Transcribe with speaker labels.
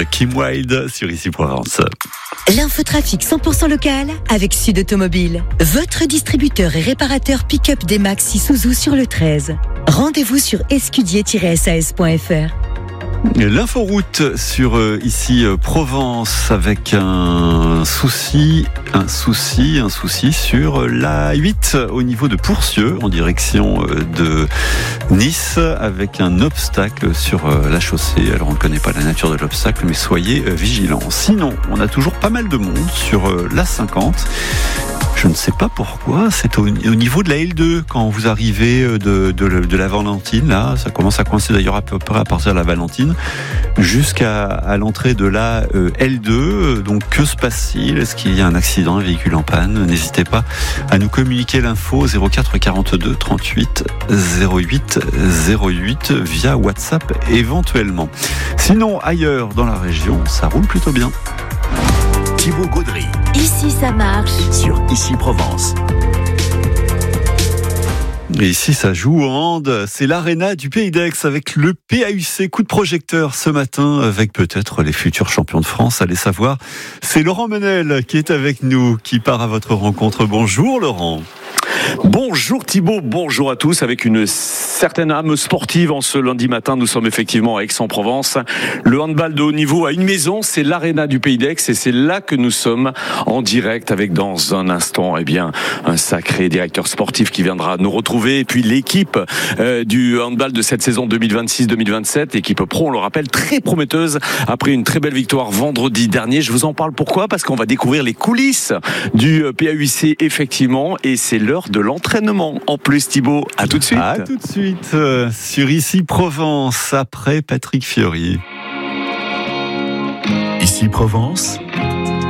Speaker 1: Kim Wilde sur Ici Provence.
Speaker 2: L'infotrafic 100% local avec Sud Automobile. Votre distributeur et réparateur pick-up D-Max Isuzu sur le 13. Rendez-vous sur escudier-sas.fr.
Speaker 1: L'inforoute sur Ici Provence avec un souci sur la 8 au niveau de Pourcieux en direction de Nice avec un obstacle sur la chaussée. Alors on ne connaît pas la nature de l'obstacle mais soyez vigilants. Sinon on a toujours pas mal de monde sur la 50. Je ne sais pas pourquoi, c'est au niveau de la L2, quand vous arrivez de la Valentine, là, ça commence à coincer d'ailleurs à peu près à partir de la Valentine, jusqu'à l'entrée de la L2. Donc que se passe-t-il ? Est-ce qu'il y a un accident, un véhicule en panne ? N'hésitez pas à nous communiquer l'info 04 42 38 08 08 via WhatsApp éventuellement. Sinon, ailleurs dans la région, ça roule plutôt bien.
Speaker 3: Thibaut Gaudry.
Speaker 2: Ici ça marche.
Speaker 3: Sur Ici Provence.
Speaker 1: Et ici, ça joue au hand. C'est l'Arena du Pays d'Aix avec le PAUC. Coup de projecteur ce matin avec peut-être les futurs champions de France. Allez savoir. C'est Laurent Menel qui est avec nous, qui part à votre rencontre. Bonjour Laurent.
Speaker 4: Bonjour Thibaut, bonjour à tous. Avec une certaine âme sportive en ce lundi matin, nous sommes effectivement à Aix-en-Provence. Le handball de haut niveau a une maison, c'est l'Arena du Pays d'Aix et c'est là que nous sommes en direct avec dans un instant un sacré directeur sportif qui viendra nous retrouver et puis l'équipe du handball de cette saison 2026-2027, équipe pro, on le rappelle, très prometteuse après une très belle victoire vendredi dernier. Je vous en parle pourquoi ? Parce qu'on va découvrir les coulisses du PAUC effectivement et c'est l'heure de l'entraînement. En plus Thibaut, à tout de suite.
Speaker 1: À tout de suite sur Ici Provence après Patrick Fiori.
Speaker 3: Ici Provence,